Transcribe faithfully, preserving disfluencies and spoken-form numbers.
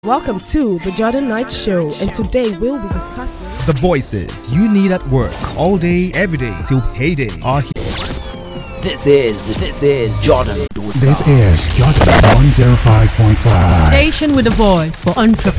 Welcome to the Jordan Knight Show, and today we'll be discussing the voices you need at work all day, every day till payday are here. This is this is Jordan. This is Jordan one oh five point five. Station with a voice for entrepreneurs.